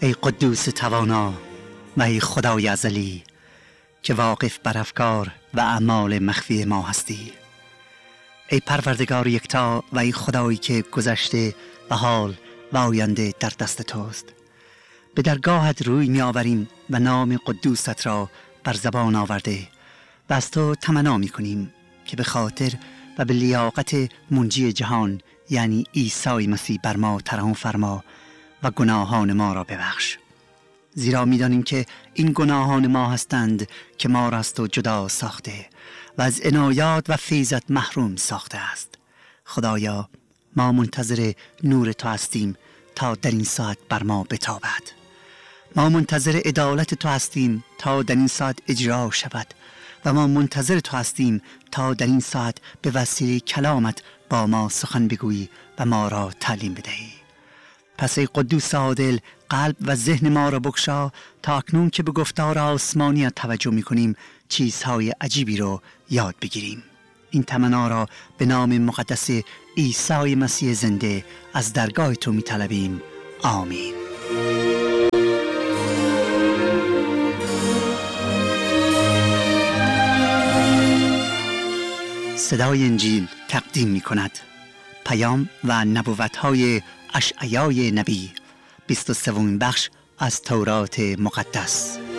ای قدوس توانا و ای خدای ازلی که واقف بر افکار و اعمال مخفی ما هستی. ای پروردگار یکتا و ای خدایی که گذشته و حال و آینده در دست توست. به درگاهت روی می آوریم و نام قدوست را بر زبان آورده و از تو تمنا می کنیم که به خاطر و به لیاقت منجی جهان یعنی عیسی مسیح بر ما ترحم فرما و گناهان ما را ببخش. زیرا می دانیم که این گناهان ما هستند که ما را از تو جدا ساخته و از عنایات و فیضت محروم ساخته است. خدایا ما منتظر نور تو هستیم تا در این ساعت بر ما بتابد. ما منتظر عدالت تو هستیم تا در این ساعت اجرا شود و ما منتظر تو هستیم تا در این ساعت به وسیله کلامت با ما سخن بگویی و ما را تعلیم بدهی. پس ای قدوس عادل قلب و ذهن ما را بگشا تا اکنون که به گفتار آسمانی توجه می کنیم چیزهای عجیبی رو یاد بگیریم. این تمنا را به نام مقدس عیسی مسیح زنده از درگاه تو می طلبیم. آمین. صدای انجیل تقدیم می کند پیام و نبوت‌های اشعیای نبی 23 بخش از تورات مقدس.